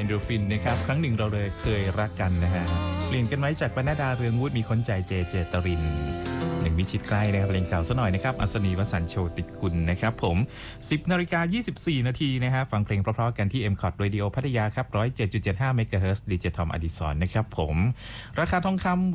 เอนโดรฟินนะครับครั้งหนึ่งเราเลยเคยรักกันนะฮะเปลี่ยนกันไว้จากปณดาเรืองวุฒิมีคนใจเจตรินหนึ่งวิชิตใกล้นะครับเพลงเก่าซะหน่อยนะครับอัศนีวสันต์โชติกุลนะครับผม 10:24 นาทีนะฮะฟังเพลงเพราะๆกันที่ M-KOT Radio พัทยาครับ 107.75 เมกะเฮิรตซ์ดีเจทอมอดิศรนะครับผมราคาทองคำ